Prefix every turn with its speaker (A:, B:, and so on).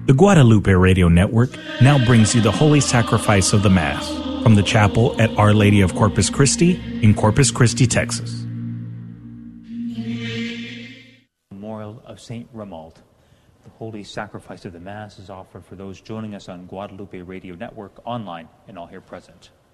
A: The Guadalupe Radio Network now brings you the Holy Sacrifice of the Mass from the chapel at Our Lady of Corpus Christi in Corpus Christi, Texas.
B: Memorial of St. Romuald. The Holy Sacrifice of the Mass is offered for those joining us on Guadalupe Radio Network online and all here present.